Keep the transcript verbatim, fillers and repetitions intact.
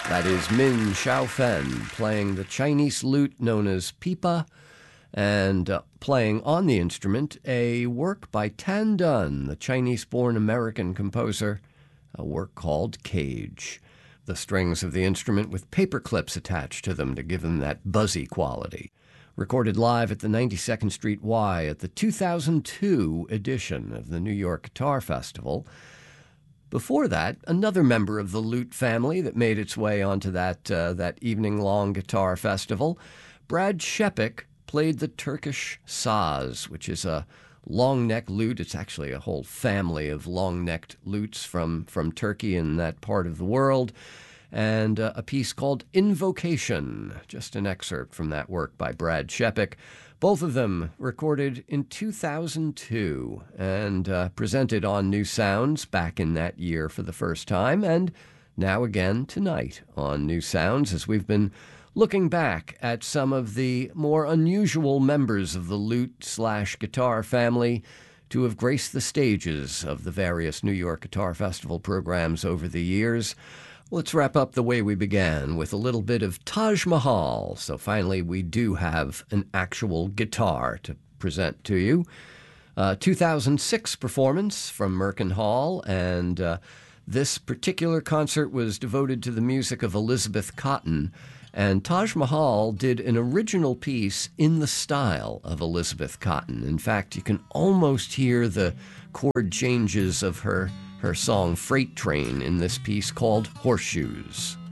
That is Min Xiaofen playing the Chinese lute known as pipa and uh, playing on the instrument a work by Tan Dun, the Chinese-born American composer, a work called Cage. The strings of the instrument with paper clips attached to them to give them that buzzy quality. Recorded live at the ninety-second Street Y at the two thousand two edition of the New York Guitar Festival. Before that, another member of the lute family that made its way onto that uh, that evening-long guitar festival, Brad Shepik, played the Turkish saz, which is a long-neck lute. It's actually a whole family of long-necked lutes from, from Turkey and that part of the world, and uh, a piece called Invocation, just an excerpt from that work by Brad Shepik. Both of them recorded in two thousand two and uh, presented on New Sounds back in that year for the first time, and now again tonight on New Sounds as we've been looking back at some of the more unusual members of the lute slash guitar family to have graced the stages of the various New York Guitar Festival programs over the years. Let's wrap up the way we began with a little bit of Taj Mahal. So finally, we do have an actual guitar to present to you. Uh, two thousand six performance from Merkin Hall, and uh, this particular concert was devoted to the music of Elizabeth Cotten. And Taj Mahal did an original piece in the style of Elizabeth Cotten. In fact, you can almost hear the chord changes of her her song Freight Train in this piece called Horseshoes.